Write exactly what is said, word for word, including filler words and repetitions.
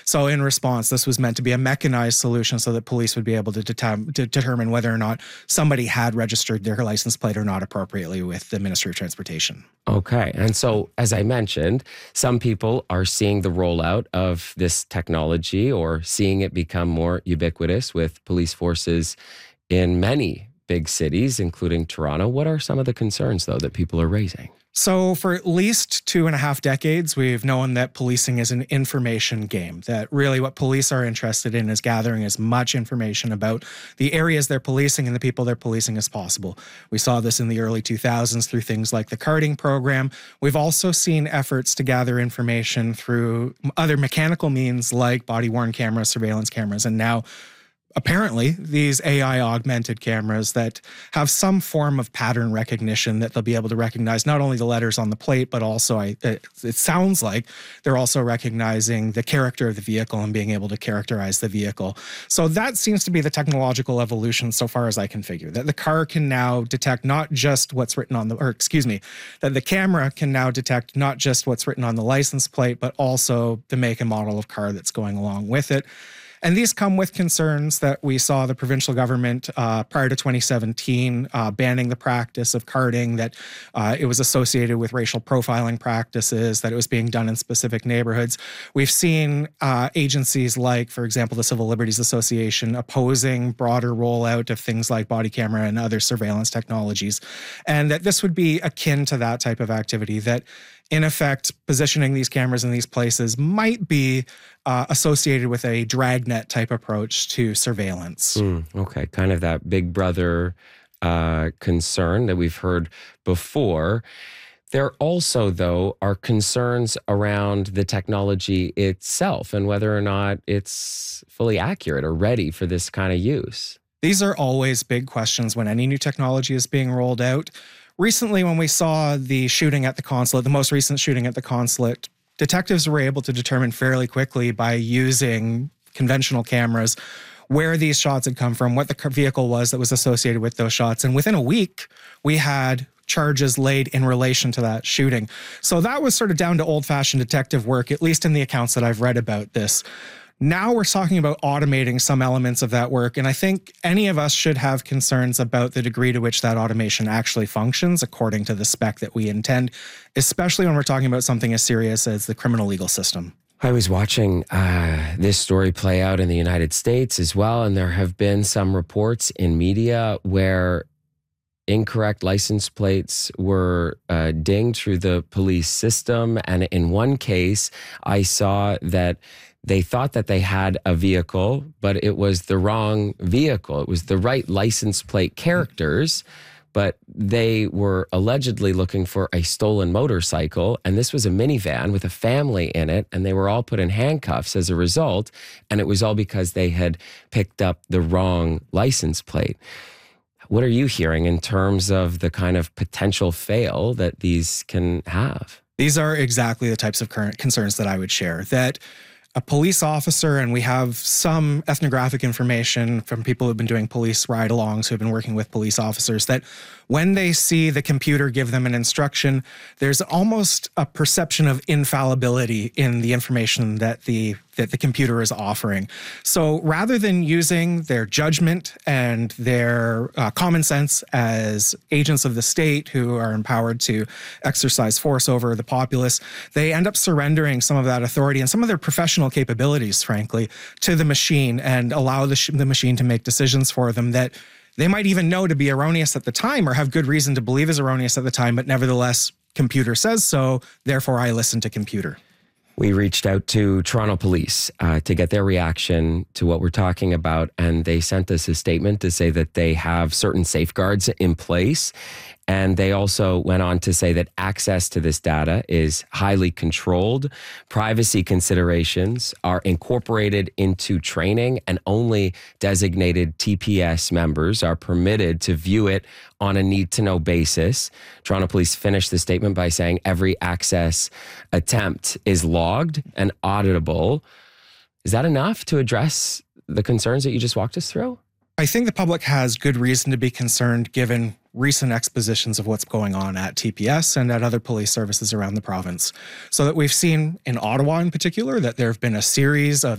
So in response, this was meant to be a mechanized solution so that police would be able to, detem- to determine whether or not somebody had registered their license plate or not appropriately with the Ministry of Transportation. Okay. And so, as I mentioned, some people are seeing the rollout of this technology or seeing it become more ubiquitous with police forces in many big cities, including Toronto. What are some of the concerns, though, that people are raising? So for at least two and a half decades, we've known that policing is an information game, that really what police are interested in is gathering as much information about the areas they're policing and the people they're policing as possible. We saw this in the early two thousands through things like the carding program. We've also seen efforts to gather information through other mechanical means like body-worn cameras, surveillance cameras, and now apparently, these A I-augmented cameras that have some form of pattern recognition that they'll be able to recognize not only the letters on the plate, but also I, it, it sounds like they're also recognizing the character of the vehicle and being able to characterize the vehicle. So that seems to be the technological evolution so far as I can figure, that the car can now detect not just what's written on the, or excuse me, that the camera can now detect not just what's written on the license plate, but also the make and model of car that's going along with it. And these come with concerns that we saw the provincial government uh, prior to twenty seventeen uh, banning the practice of carding, that uh, it was associated with racial profiling practices, that it was being done in specific neighborhoods. We've seen uh, agencies like, for example, the Civil Liberties Association opposing broader rollout of things like body camera and other surveillance technologies, and that this would be akin to that type of activity, that in effect, positioning these cameras in these places might be uh, associated with a dragnet type approach to surveillance. Mm, okay, kind of that big brother uh, concern that we've heard before. There also, though, are concerns around the technology itself and whether or not it's fully accurate or ready for this kind of use. These are always big questions when any new technology is being rolled out. Recently, when we saw the shooting at the consulate, the most recent shooting at the consulate, detectives were able to determine fairly quickly by using conventional cameras where these shots had come from, what the vehicle was that was associated with those shots. And within a week, we had charges laid in relation to that shooting. So that was sort of down to old-fashioned detective work, at least in the accounts that I've read about this. Now we're talking about automating some elements of that work, and I think any of us should have concerns about the degree to which that automation actually functions according to the spec that we intend, especially when we're talking about something as serious as the criminal legal system. I was watching uh, this story play out in the United States as well, and there have been some reports in media where incorrect license plates were uh, dinged through the police system. And in one case, I saw that they thought that they had a vehicle, but it was the wrong vehicle. It was the right license plate characters, but they were allegedly looking for a stolen motorcycle. And this was a minivan with a family in it. And they were all put in handcuffs as a result. And it was all because they had picked up the wrong license plate. What are you hearing in terms of the kind of potential fail that these can have? These are exactly the types of current concerns that I would share, that a police officer, and we have some ethnographic information from people who've been doing police ride-alongs, who've been working with police officers, that when they see the computer give them an instruction, there's almost a perception of infallibility in the information that the that the computer is offering. So rather than using their judgment and their uh, common sense as agents of the state who are empowered to exercise force over the populace, they end up surrendering some of that authority and some of their professional capabilities, frankly, to the machine, and allow the, sh- the machine to make decisions for them that they might even know to be erroneous at the time or have good reason to believe is erroneous at the time, but nevertheless, computer says so, therefore I listen to computer. We reached out to Toronto Police uh, to get their reaction to what we're talking about, and they sent us a statement to say that they have certain safeguards in place. And they also went on to say that access to this data is highly controlled. Privacy considerations are incorporated into training, and only designated T P S members are permitted to view it on a need-to-know basis. Toronto Police finished the statement by saying every access attempt is logged and auditable. Is that enough to address the concerns that you just walked us through? I think the public has good reason to be concerned given recent expositions of what's going on at T P S and at other police services around the province. So that we've seen in Ottawa in particular that there have been a series of